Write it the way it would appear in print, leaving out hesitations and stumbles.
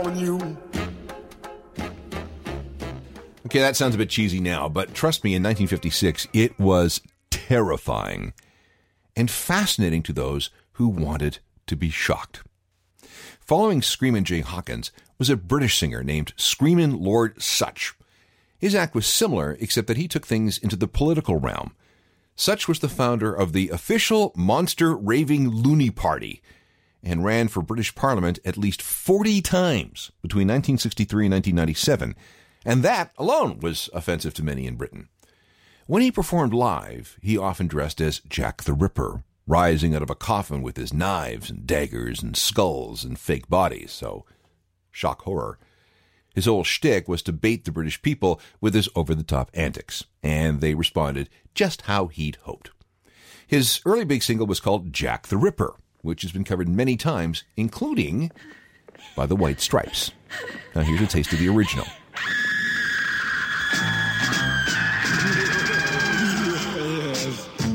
Okay, that sounds a bit cheesy now, but trust me, in 1956, it was terrifying and fascinating to those who wanted to be shocked. Following Screamin' Jay Hawkins was a British singer named Screamin' Lord Sutch. His act was similar, except that he took things into the political realm. Sutch was the founder of the official Monster Raving Loony Party and ran for British Parliament at least 40 times between 1963 and 1997, and that alone was offensive to many in Britain. When he performed live, he often dressed as Jack the Ripper, rising out of a coffin with his knives and daggers and skulls and fake bodies, so shock horror. His whole shtick was to bait the British people with his over-the-top antics, and they responded just how he'd hoped. His early big single was called Jack the Ripper, which has been covered many times, including by the White Stripes. Now here's a taste of the original.